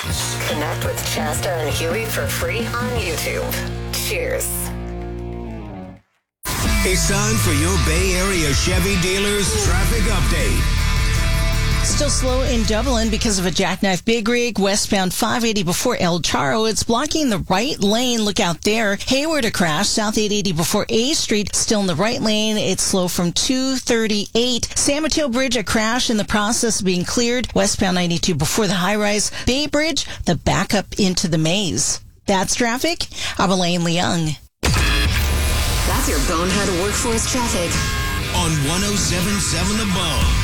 Connect with Shasta and Huey for free on YouTube. Cheers. It's time for your Bay Area Chevy dealers traffic update. Still slow in Dublin because of a jackknife big rig westbound 580 before El Charro. It's blocking the right lane. Look out there. Hayward, a crash. South 880 before A Street, still in the right lane. It's slow from 238. San Mateo Bridge, a crash in the process of being cleared. Westbound 92 before the high rise. Bay Bridge, the backup into the maze. That's traffic. I'm Elaine Leung. That's your Bonehead Workforce traffic On 107.7 The Bone.